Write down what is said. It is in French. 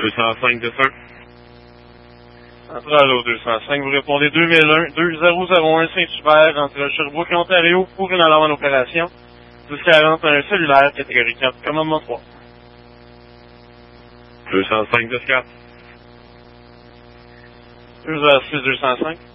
205 de 1. Central au 205, vous répondez 2001 Saint-Hubert entre Sherbrooke et Ontario pour une alarme en opération. 1040, un cellulaire, catégorie 4, commandement 3. 205 de 4. 206 205.